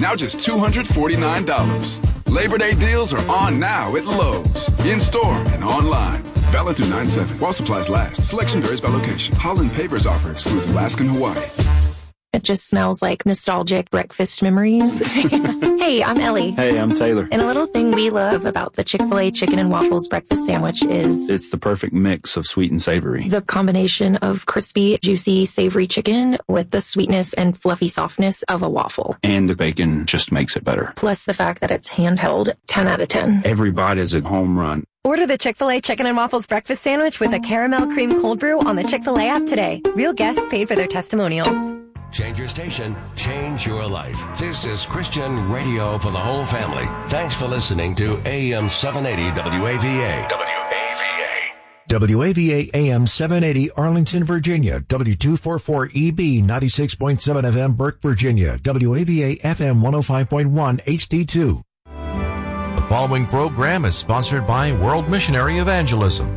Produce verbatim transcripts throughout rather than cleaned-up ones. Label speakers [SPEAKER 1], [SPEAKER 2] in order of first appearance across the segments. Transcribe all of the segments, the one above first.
[SPEAKER 1] now just two hundred forty-nine dollars. Labor Day deals are on now at Lowe's. In-store and online. Valid through nine seven. While supplies last. Selection varies by location. Holland Paper's offer excludes Alaska and Hawaii.
[SPEAKER 2] It just smells like nostalgic breakfast memories. Hey, I'm Ellie.
[SPEAKER 3] Hey, I'm Taylor.
[SPEAKER 2] And a little thing we love about the Chick-fil-A chicken and waffles breakfast sandwich is
[SPEAKER 3] it's the perfect mix of sweet and savory.
[SPEAKER 2] The combination of crispy, juicy, savory chicken with the sweetness and fluffy softness of a waffle.
[SPEAKER 3] And the bacon just makes it better.
[SPEAKER 2] Plus the fact that it's handheld, ten out of ten.
[SPEAKER 3] Every bite is a home run.
[SPEAKER 4] Order the Chick-fil-A Chicken and Waffles Breakfast Sandwich with a caramel cream cold brew on the Chick-fil-A app today. Real guests paid for their testimonials.
[SPEAKER 5] Change your station, change your life. This is Christian radio for the whole family. Thanks for listening to A M seven eighty W A V A. W A V A.
[SPEAKER 6] W A V A A M seven eighty Arlington, Virginia. W two forty-four E B ninety-six point seven F M Burke, Virginia. W A V A F M one oh five point one H D two. The following program is sponsored by World Missionary Evangelism.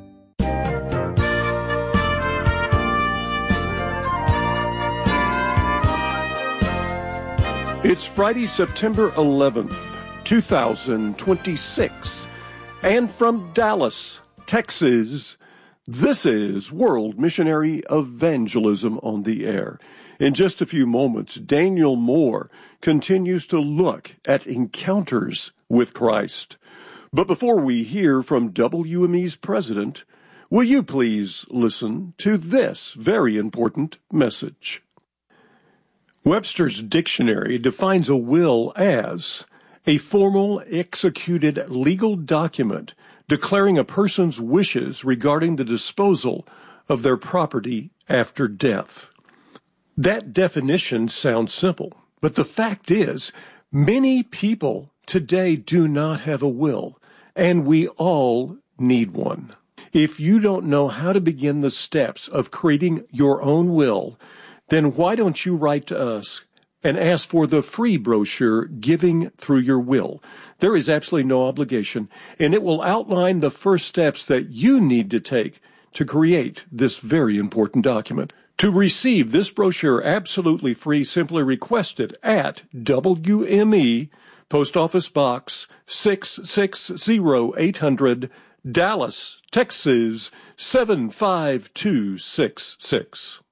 [SPEAKER 7] It's Friday, September eleventh, two thousand twenty-six, and from Dallas, Texas, this is World Missionary Evangelism on the air. In just a few moments, Daniel Moore continues to look at encounters with Christ. But before we hear from W M E's president, will you please listen to this very important message? Webster's Dictionary defines a will as a formal, executed legal document declaring a person's wishes regarding the disposal of their property after death. That definition sounds simple, but the fact is, many people today do not have a will, and we all need one. If you don't know how to begin the steps of creating your own will, then why don't you write to us and ask for the free brochure, Giving Through Your Will. There is absolutely no obligation, and it will outline the first steps that you need to take to create this very important document. To receive this brochure absolutely free, simply request it at W M E, Post Office Box six six zero eight hundred, Dallas, Texas seven five two six six.